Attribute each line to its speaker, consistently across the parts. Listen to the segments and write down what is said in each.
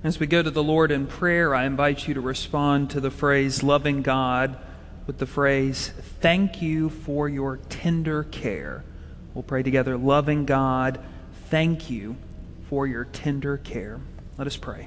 Speaker 1: As we go to the Lord in prayer, I invite you to respond to the phrase loving God with the phrase, thank you for your tender care. We'll pray together, loving God, thank you for your tender care. Let us pray.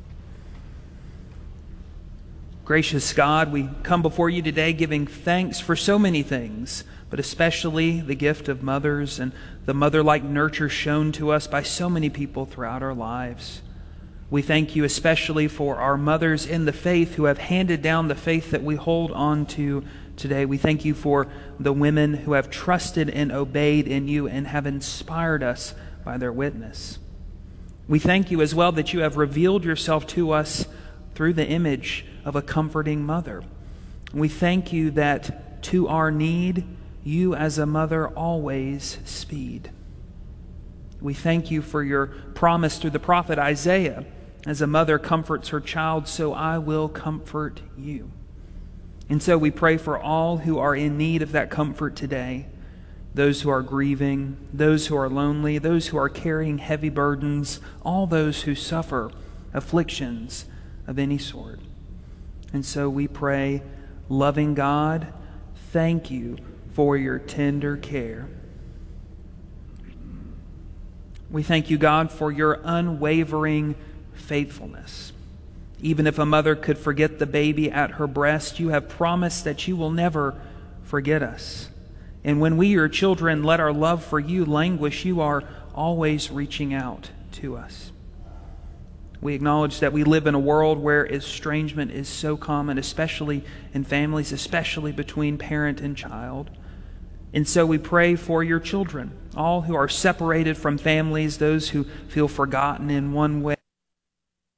Speaker 1: Gracious God, we come before you today giving thanks for so many things, but especially the gift of mothers and the mother-like nurture shown to us by so many people throughout our lives. We thank you especially for our mothers in the faith who have handed down the faith that we hold on to today. We thank you for the women who have trusted and obeyed in you and have inspired us by their witness. We thank you as well that you have revealed yourself to us through the image of a comforting mother. We thank you that to our need, you as a mother always speed. We thank you for your promise through the prophet Isaiah. As a mother comforts her child, so I will comfort you. And so we pray for all who are in need of that comfort today. Those who are grieving, those who are lonely, those who are carrying heavy burdens, all those who suffer afflictions of any sort. And so we pray, loving God, thank you for your tender care. We thank you, God, for your unwavering faithfulness. Even if a mother could forget the baby at her breast, you have promised that you will never forget us. And when we, your children, let our love for you languish, you are always reaching out to us. We acknowledge that we live in a world where estrangement is so common, especially in families, especially between parent and child. And so we pray for your children, all who are separated from families, those who feel forgotten in one way